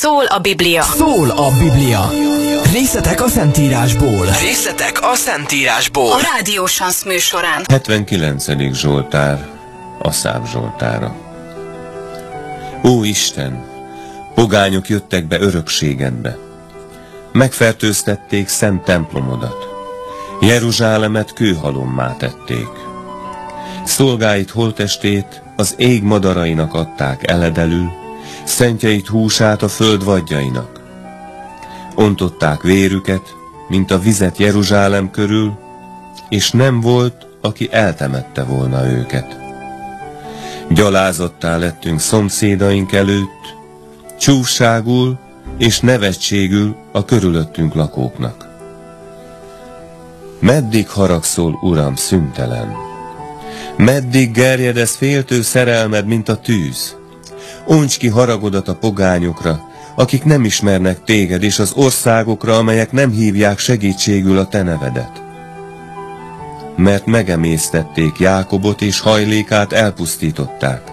Szól a Biblia. Szól a Biblia. Részletek a Szentírásból. Részletek a Szentírásból. A Rádió Sansz műsorán. 79. Zsoltár, Aszáf zsoltára. Ó Isten, pogányok jöttek be örökségedbe. Megfertőztették szent templomodat. Jeruzsálemet kőhalommá tették. Szolgáid holttestét az ég madarainak adták eledelül, szentjeit húsát a föld vadjainak. Ontották vérüket, mint a vizet Jeruzsálem körül, és nem volt, aki eltemette volna őket. Gyalázattá lettünk szomszédaink előtt, csúfságul és nevetségül a körülöttünk lakóknak. Meddig haragszol, Uram, szüntelen? Meddig gerjedez féltő szerelmed, mint a tűz? Onts ki haragodat a pogányokra, akik nem ismernek téged, és az országokra, amelyek nem hívják segítségül a te nevedet. Mert megemésztették Jákobot, és hajlékát elpusztították.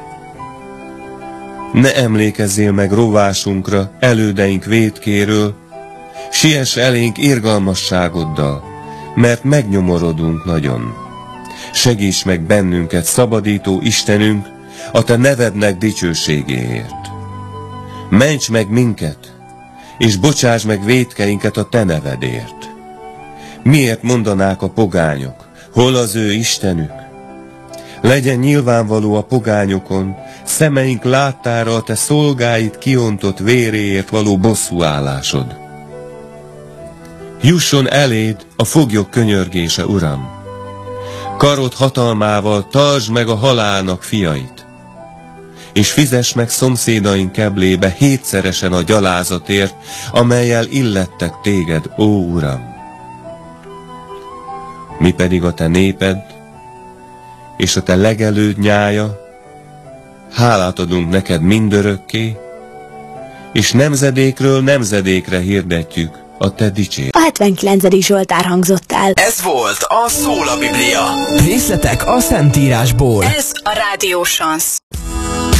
Ne emlékezzél meg rovásunkra, elődeink vétkéről, siess elénk irgalmasságoddal, mert megnyomorodunk nagyon. Segíts meg bennünket, szabadító Istenünk, a te nevednek dicsőségéért. Ments meg minket, és bocsáss meg vétkeinket a te nevedért. Miért mondanák a pogányok, hol az ő Istenük? Legyen nyilvánvaló a pogányokon, szemeink láttára a te szolgáid kiontott véréért való bosszúállásod. Jusson eléd a foglyok könyörgése, Uram! Karod hatalmával tartsd meg a halálnak fiait, és fizess meg szomszédaink keblébe hétszeresen a gyalázatért, amellyel illettek téged, ó Uram! Mi pedig a te néped, és a te legelőd nyája, hálát adunk neked mindörökké, és nemzedékről nemzedékre hirdetjük a te dicsért. A 79. Zsoltár hangzott el. Ez volt a Szól a Biblia. Részletek a Szentírásból. Ez a Rádió Sansz.